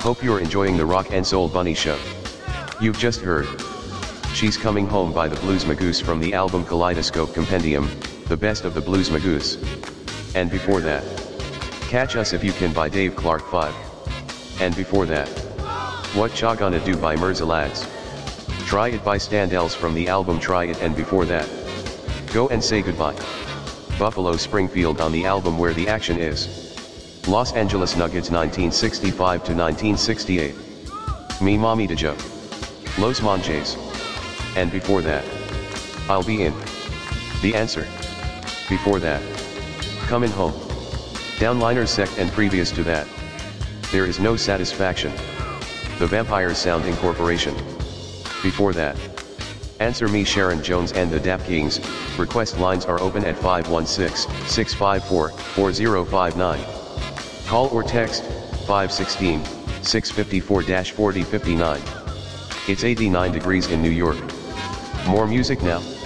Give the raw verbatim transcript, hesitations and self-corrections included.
Hope you're enjoying the Rock and Soul Bunny Show. You've just heard She's Coming Home by the Blues Magoos from the album Kaleidoscope Compendium, the best of the Blues Magoos. And before that, Catch Us If You Can by Dave Clark five. And before that, What Cha Gonna Do by Mirza Lads. Try It by Standells from the album Try It, and before that, Go and Say Goodbye, Buffalo Springfield on the album Where the Action Is. Los Angeles Nuggets nineteen sixty-five to nineteen sixty-eight. Mi Mamita Joe. Los Monjes. And before that, I'll Be In. The Answer. Before that, Comin' Home. Downliners Sect, and previous to that, There Is No Satisfaction. The Vampires Sound Incorporation. Before that, Answer Me Sharon Jones and the Dap Kings. Request lines are open at five one six, six five four, four zero five nine. Call or text, five one six, six five four, four zero five nine. It's eighty-nine degrees in New York. More music now.